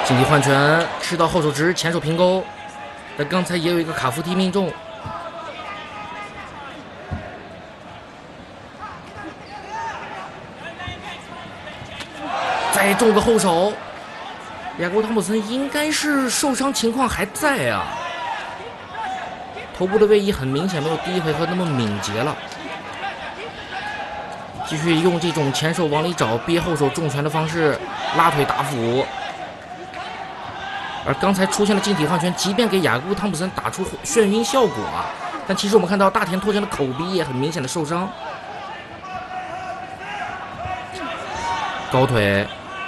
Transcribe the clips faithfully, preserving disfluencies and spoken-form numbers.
近体换拳，吃到后手直，前手平勾。但刚才也有一个卡夫踢命中，再中个后手。雅各布汤普森应该是受伤情况还在啊，头部的位移很明显没有第一回合那么敏捷了。继续用这种前手往里找，憋后手重拳的方式拉腿打腹。而刚才出现了近体换拳，即便给雅各布汤普森打出眩晕效果啊，但其实我们看到大田拓真的口鼻也很明显的受伤。高腿，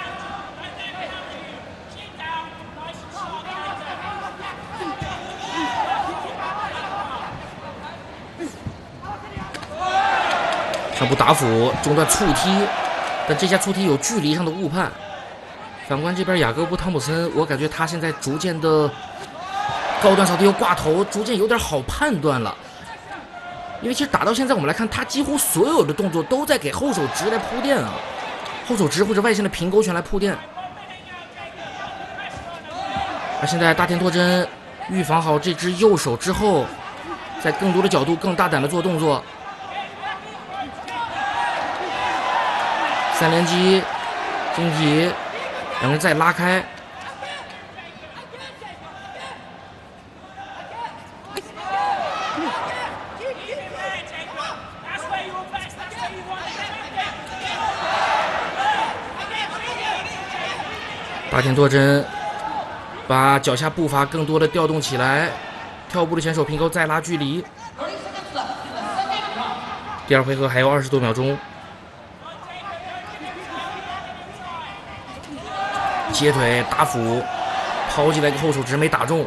上步打腹，中断触踢，但这下触踢有距离上的误判。反观这边雅各布汤普森，我感觉他现在逐渐的高段扫地又挂头，逐渐有点好判断了。因为其实打到现在我们来看，他几乎所有的动作都在给后手直来铺垫啊，后手直或者外线的平勾拳来铺垫。而现在大田拓真预防好这只右手之后，在更多的角度更大胆的做动作。三连击，近体。两人再拉开，大田拓真把脚下步伐更多的调动起来，跳步的前手平勾再拉距离。第二回合还有二十多秒钟。接腿打腹，抛进来一个后手直没打中。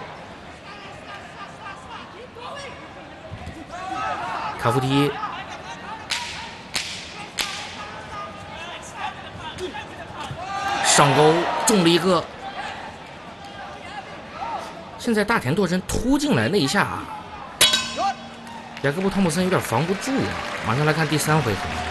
卡夫踢，上勾中了一个。现在大田拓真突进来那一下，雅各布汤普森有点防不住啊。马上来看第三回合。